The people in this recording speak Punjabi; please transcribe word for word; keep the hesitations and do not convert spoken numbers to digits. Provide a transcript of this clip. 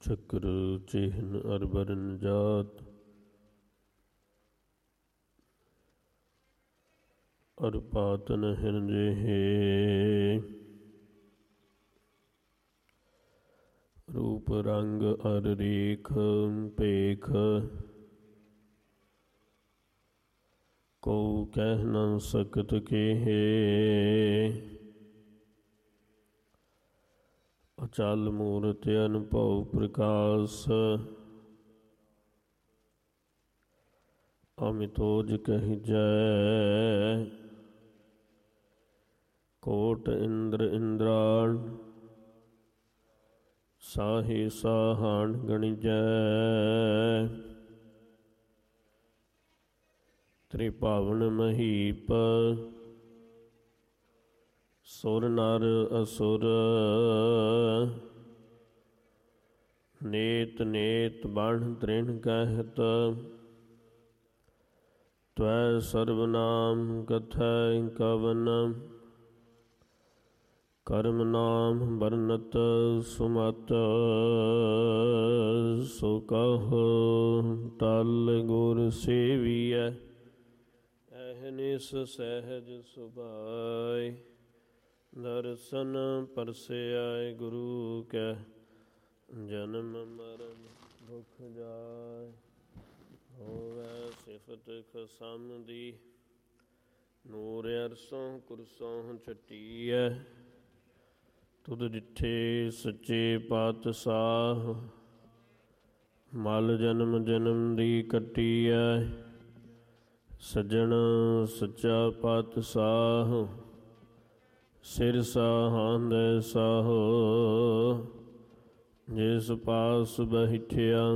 ਚੱਕਰ ਚਿਹਨ ਅਰ ਬਰਨ ਜਾਤ ਅਰ ਪਾਤਨ ਹਿਰਜੇ ਰੂਪ ਰੰਗ ਅਰ ਰੇਖ ਭੇਖ ਕੋ ਕਹਿ ਨ ਸਕਤ ਕੇਹੇ ਅਚਲ ਮੂਰਤ ਅਨੁਭਵ ਪ੍ਰਕਾਸ਼ ਅਮਿਤੋਜ ਕਹਿਜੈ ਕੋਟ ਇੰਦਰ ਇੰਦਰਾਣ ਸਾਹੇ ਸਾਹਾਣ ਗਣਿਜੈ ਤ੍ਰਿਭਾਵਨ ਮਹੀਪ ਸੁਰ ਨਰ ਅਸੁਰ ਨੇਤ ਨੇਤ ਬਣ ਤ੍ਰਿਣ ਕਹਿਤ ਤਵੈ ਸਰਬ ਨਾਮ ਕਥੈ ਕਵਨ ਕਰਮ ਨਾਮ ਬਰਨਤ ਸੁਮਤ ਸੋ ਕਹੋ ਟਲ ਗੁਰ ਸੇਵੀਐ ਅਹਨਿਸ ਸਹਿਜ ਸੁਭਾਇ ਦਰਸ਼ਨ ਪਰਸਿਆਇ ਗੁਰੂ ਕੈ ਜਨਮ ਮਰਨ ਦੁਖ ਜਾਇ ਹੋਵੈ ਸਿਫਤ ਖਸਮ ਦੀ ਨੂਰ ਅਰਸੋਂ ਕੁਰਸੋਂ ਛਟੀਐ ਤੁਧ ਡਿਠੇ ਸੱਚੇ ਪਾਤਸ਼ਾਹ ਮਲ ਜਨਮ ਜਨਮ ਦੀ ਕੱਟੀਐ ਸੱਜਣ ਸੱਚਾ ਪਾਤਸ਼ਾਹ ਸਿਰ ਸਾਹੰਦ ਸਾਹੋ ਜਿਸ ਪਾਸ ਬੈਠਿਆ